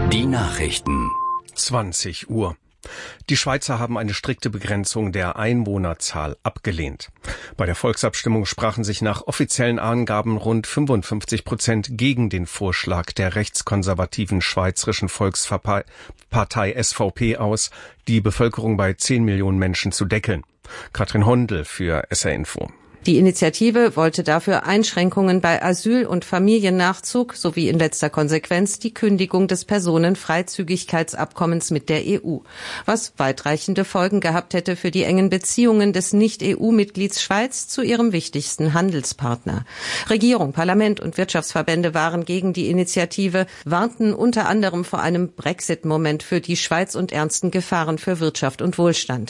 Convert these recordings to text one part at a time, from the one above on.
Die Nachrichten. 20 Uhr. Die Schweizer haben eine strikte Begrenzung der Einwohnerzahl abgelehnt. Bei der Volksabstimmung sprachen sich nach offiziellen Angaben rund 55% gegen den Vorschlag der rechtskonservativen Schweizerischen Volkspartei SVP aus, die Bevölkerung bei 10 Millionen Menschen zu deckeln. Katrin Hondel für SR Info. Die Initiative wollte dafür Einschränkungen bei Asyl- und Familiennachzug sowie in letzter Konsequenz die Kündigung des Personenfreizügigkeitsabkommens mit der EU, was weitreichende Folgen gehabt hätte für die engen Beziehungen des Nicht-EU-Mitglieds Schweiz zu ihrem wichtigsten Handelspartner. Regierung, Parlament und Wirtschaftsverbände waren gegen die Initiative, warnten unter anderem vor einem Brexit-Moment für die Schweiz und ernsten Gefahren für Wirtschaft und Wohlstand.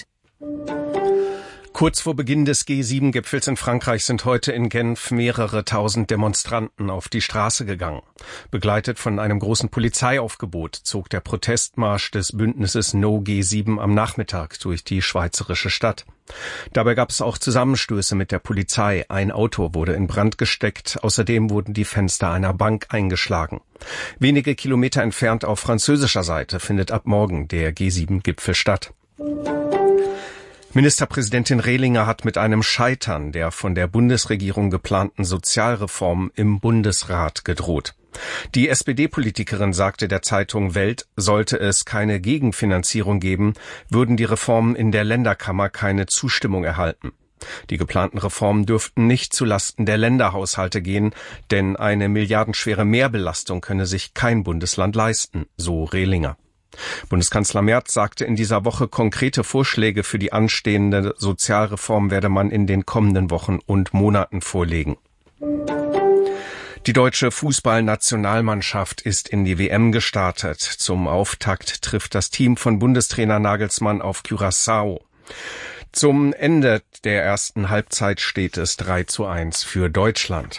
Kurz vor Beginn des G7-Gipfels in Frankreich sind heute in Genf mehrere tausend Demonstranten auf die Straße gegangen. Begleitet von einem großen Polizeiaufgebot zog der Protestmarsch des Bündnisses No G7 am Nachmittag durch die schweizerische Stadt. Dabei gab es auch Zusammenstöße mit der Polizei. Ein Auto wurde in Brand gesteckt. Außerdem wurden die Fenster einer Bank eingeschlagen. Wenige Kilometer entfernt auf französischer Seite findet ab morgen der G7-Gipfel statt. Ministerpräsidentin Rehlinger hat mit einem Scheitern der von der Bundesregierung geplanten Sozialreform im Bundesrat gedroht. Die SPD-Politikerin sagte der Zeitung Welt, sollte es keine Gegenfinanzierung geben, würden die Reformen in der Länderkammer keine Zustimmung erhalten. Die geplanten Reformen dürften nicht zulasten der Länderhaushalte gehen, denn eine milliardenschwere Mehrbelastung könne sich kein Bundesland leisten, so Rehlinger. Bundeskanzler Merz sagte in dieser Woche, konkrete Vorschläge für die anstehende Sozialreform werde man in den kommenden Wochen und Monaten vorlegen. Die deutsche Fußballnationalmannschaft ist in die WM gestartet. Zum Auftakt trifft das Team von Bundestrainer Nagelsmann auf Curaçao. Zum Ende der ersten Halbzeit steht es 3:1 für Deutschland.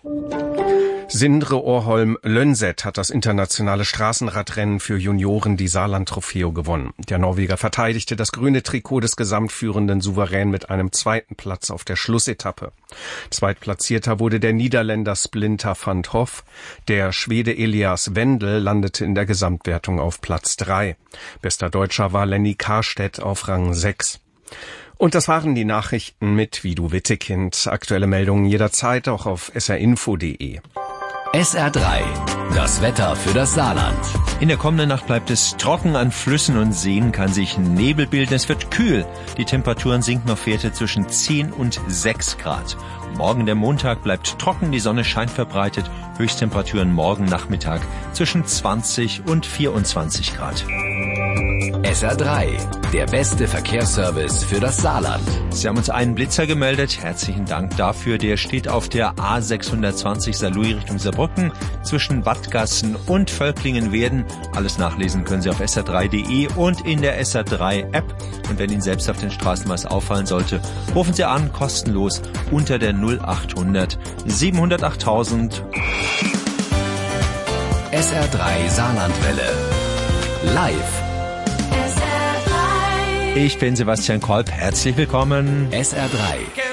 Sindre Orholm-Lønseth hat das internationale Straßenradrennen für Junioren die Saarland-Trofeo gewonnen. Der Norweger verteidigte das grüne Trikot des Gesamtführenden souverän mit einem zweiten Platz auf der Schlussetappe. Zweitplatzierter wurde der Niederländer Splinter van 't Hoff. Der Schwede Elias Wendel landete in der Gesamtwertung auf Platz 3. Bester Deutscher war Lenny Karstedt auf Rang 6. Und das waren die Nachrichten mit Vidu Wittekind. Aktuelle Meldungen jederzeit auch auf srinfo.de. SR3, das Wetter für das Saarland. In der kommenden Nacht bleibt es trocken, an Flüssen und Seen kann sich Nebel bilden. Es wird kühl. Die Temperaturen sinken auf Werte zwischen 10 und 6 Grad. Morgen der Montag bleibt trocken, die Sonne scheint verbreitet. Höchsttemperaturen morgen Nachmittag zwischen 20 und 24 Grad. SR3, der beste Verkehrsservice für das Saarland. Sie haben uns einen Blitzer gemeldet. Herzlichen Dank dafür. Der steht auf der A620 Saarlouis Richtung Saarbrücken zwischen Wattgassen und Völklingen-Werden. Alles nachlesen können Sie auf sr3.de und in der SR3-App. Und wenn Ihnen selbst auf den Straßen was auffallen sollte, rufen Sie an, kostenlos unter der 0800 700 8000. SR3 Saarlandwelle. Live. Ich bin Sebastian Kolb. Herzlich willkommen. SR3.